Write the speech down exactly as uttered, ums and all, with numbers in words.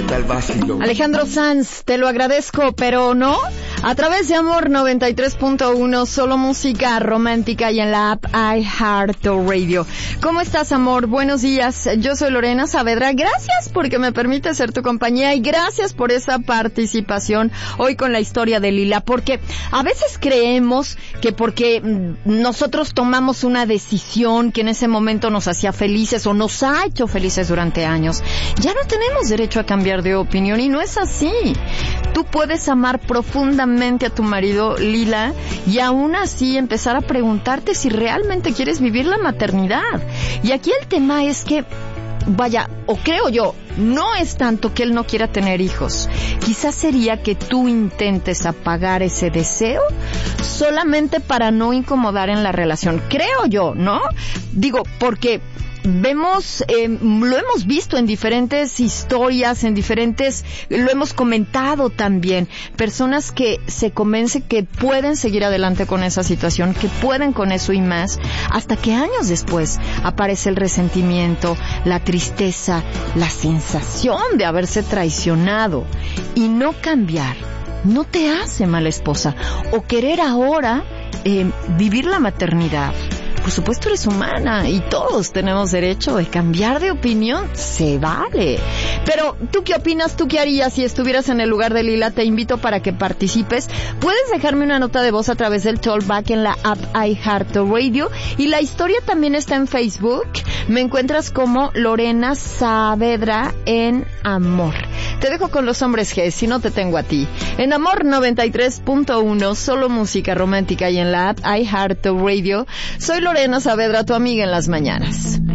gusta el vacilo. Alejandro Sanz, te lo agradezco, pero no. A través de Amor noventa y tres punto uno, solo música romántica y en la app iHeartRadio. ¿Cómo estás, amor? Buenos días. Yo soy Lorena Saavedra. Gracias porque me permite ser tu compañía y gracias por esa participación hoy con la historia de Lila, porque a veces creemos que porque nosotros tomamos una decisión que en ese momento nos hacía felices o nos ha hecho felices durante años, ya no tenemos derecho a cambiar de opinión, y no es así. Tú puedes amar profundamente a tu marido, Lila, y aún así empezar a preguntarte si realmente quieres vivir la maternidad. Y aquí el tema es que, vaya, o creo yo, no es tanto que él no quiera tener hijos. Quizás sería que tú intentes apagar ese deseo solamente para no incomodar en la relación. Creo yo, ¿no? Digo, porque vemos, eh, lo hemos visto en diferentes historias, en diferentes, lo hemos comentado también, personas que se convencen que pueden seguir adelante con esa situación, que pueden con eso y más, hasta que años después aparece el resentimiento, la tristeza, la sensación de haberse traicionado. Y no cambiar no te hace mala esposa, o querer ahora eh, vivir la maternidad. Por supuesto eres humana y todos tenemos derecho de cambiar de opinión, se vale. Pero, ¿tú qué opinas? ¿Tú qué harías si estuvieras en el lugar de Lila? Te invito para que participes. Puedes dejarme una nota de voz a través del Talkback en la app iHeartRadio, y la historia también está en Facebook. Me encuentras como Lorena Saavedra en Amor. Te dejo con los hombres G, si no te tengo a ti. En Amor noventa y tres punto uno, solo música romántica y en la app iHeartRadio. Soy Lorena Saavedra, tu amiga en las mañanas.